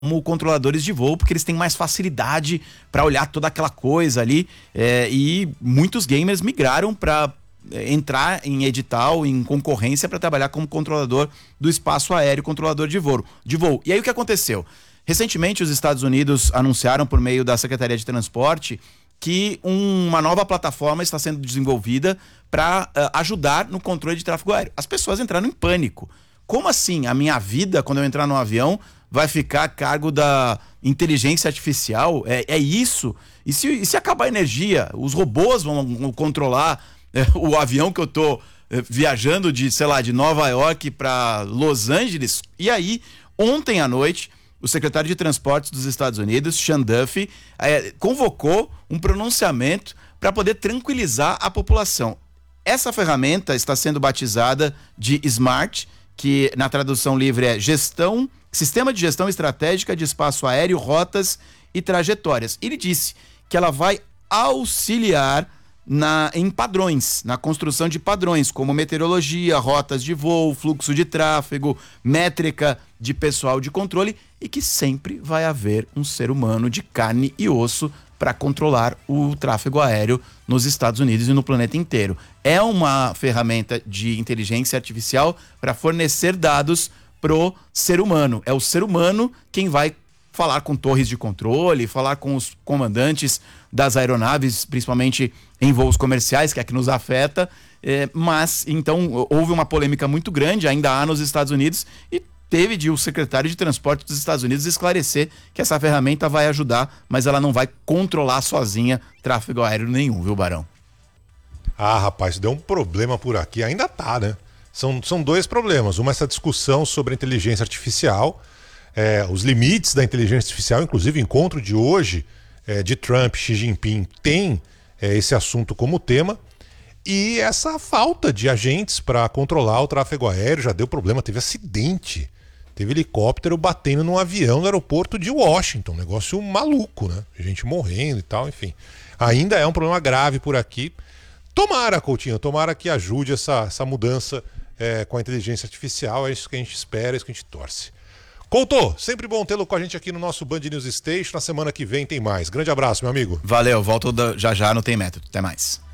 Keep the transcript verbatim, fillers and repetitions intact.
como controladores de voo, porque eles têm mais facilidade para olhar toda aquela coisa ali, é, e muitos gamers migraram para entrar em edital, em concorrência para trabalhar como controlador do espaço aéreo, controlador de voo, de voo. E aí o que aconteceu? Recentemente os Estados Unidos anunciaram por meio da Secretaria de Transporte que uma nova plataforma está sendo desenvolvida para uh, ajudar no controle de tráfego aéreo. As pessoas entraram em pânico. Como assim? A minha vida, quando eu entrar no avião, vai ficar a cargo da inteligência artificial? É, é isso? E se, e se acabar a energia? Os robôs vão, vão controlar é, o avião que eu tô é, viajando de, sei lá, de Nova York para Los Angeles? E aí, ontem à noite, o secretário de Transportes dos Estados Unidos, Sean Duffy, é, convocou um pronunciamento para poder tranquilizar a população. Essa ferramenta está sendo batizada de SMART, que na tradução livre é gestão, Sistema de Gestão Estratégica de Espaço Aéreo, Rotas e Trajetórias. Ele disse que ela vai auxiliar na, em padrões, na construção de padrões, como meteorologia, rotas de voo, fluxo de tráfego, métrica de pessoal de controle, e que sempre vai haver um ser humano de carne e osso para controlar o tráfego aéreo nos Estados Unidos e no planeta inteiro. É uma ferramenta de inteligência artificial para fornecer dados pro ser humano. É o ser humano quem vai falar com torres de controle, falar com os comandantes das aeronaves, principalmente em voos comerciais, que é que nos afeta. É, mas, então, houve uma polêmica muito grande, ainda há nos Estados Unidos, e teve de o secretário de Transporte dos Estados Unidos esclarecer que essa ferramenta vai ajudar, mas ela não vai controlar sozinha tráfego aéreo nenhum, viu, Barão? Ah, rapaz, deu um problema por aqui. Ainda tá, né? São, são dois problemas. Uma, essa discussão sobre a inteligência artificial, é, os limites da inteligência artificial, inclusive o encontro de hoje é, de Trump, Xi Jinping, tem é, esse assunto como tema. E essa falta de agentes para controlar o tráfego aéreo já deu problema. Teve acidente. Teve helicóptero batendo num avião no aeroporto de Washington. Negócio maluco, né? Gente morrendo e tal, enfim. Ainda é um problema grave por aqui. Tomara, Coutinho, tomara que ajude essa, essa mudança é, com a inteligência artificial. É isso que a gente espera, é isso que a gente torce. Couto, sempre bom tê-lo com a gente aqui no nosso Band News Station. Na semana que vem tem mais. Grande abraço, meu amigo. Valeu, volto da, já já no Tem Método. Até mais.